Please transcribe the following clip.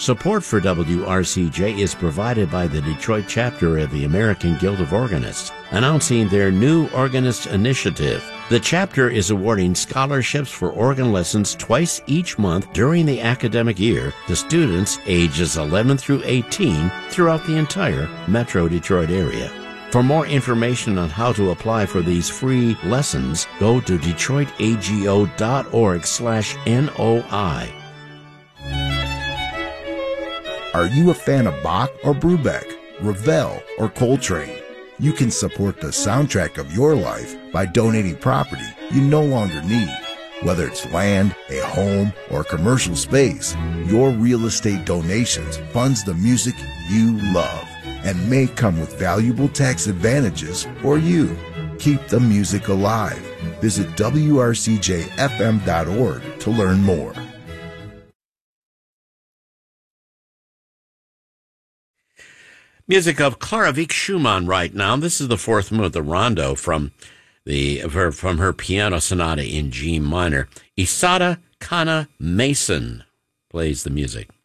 Support for WRCJ is provided by the Detroit chapter of the American Guild of Organists, announcing their new Organist Initiative. The chapter is awarding scholarships for organ lessons twice each month during the academic year to students ages 11 through 18 throughout the entire Metro Detroit area. For more information on how to apply for these free lessons, go to detroitago.org/NOI. Are you a fan of Bach or Brubeck, Ravel or Coltrane? You can support the soundtrack of your life by donating property you no longer need. Whether it's land, a home, or commercial space, your real estate donations funds the music you love and may come with valuable tax advantages for you. Keep the music alive. Visit WRCJFM.org to learn more. Music of Clara Wieck Schumann right now. This is the fourth movement, the rondo from her piano sonata in G minor. Isadora Kana Mason plays the music.